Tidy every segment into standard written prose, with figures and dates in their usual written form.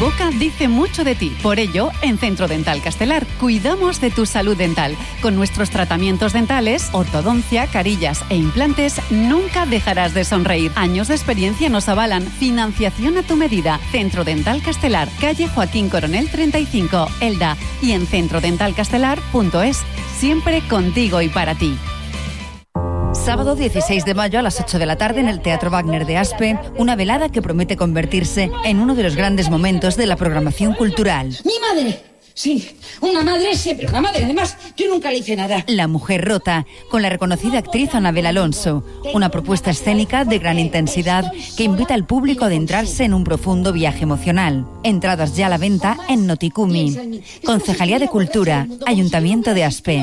boca dice mucho de ti. Por ello, en Centro Dental Castelar cuidamos de tu salud dental. Con nuestros tratamientos dentales, ortodoncia, carillas e implantes, nunca dejarás de sonreír. Años de experiencia nos avalan. Financiación a tu medida. Centro Dental Castelar, calle Joaquín Coronel 35, Elda, y en centrodentalcastelar.es. Siempre contigo y para ti. Sábado 16 de mayo a las 8 de la tarde en el Teatro Wagner de Aspe, una velada que promete convertirse en uno de los grandes momentos de la programación cultural. ¡Mi madre! Sí, una madre siempre, una madre. Además, yo nunca le hice nada. La mujer rota, con la reconocida actriz Anabel Alonso. Una propuesta escénica de gran intensidad que invita al público a adentrarse en un profundo viaje emocional. Entradas ya a la venta en Noticumi. Concejalía de Cultura, Ayuntamiento de Aspe.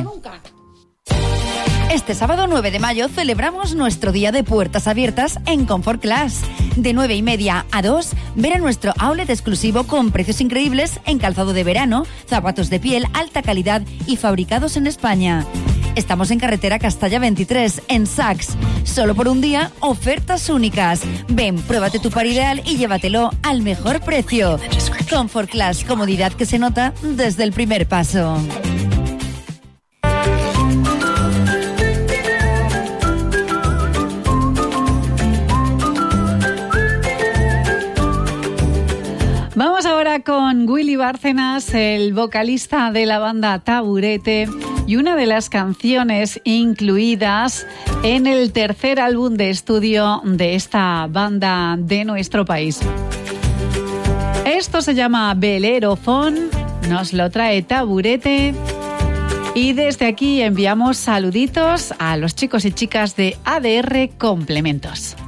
Este sábado 9 de mayo celebramos nuestro día de puertas abiertas en Comfort Class. De 9:30 a 2, ven a nuestro outlet exclusivo con precios increíbles en calzado de verano, zapatos de piel, alta calidad y fabricados en España. Estamos en carretera Castalla 23, en Saks. Solo por un día, ofertas únicas. Ven, pruébate tu par ideal y llévatelo al mejor precio. Comfort Class, comodidad que se nota desde el primer paso. Vamos ahora con Willy Bárcenas, el vocalista de la banda Taburete, y una de las canciones incluidas en el tercer álbum de estudio de esta banda de nuestro país. Esto se llama Belerofón, nos lo trae Taburete, y desde aquí enviamos saluditos a los chicos y chicas de ADR Complementos.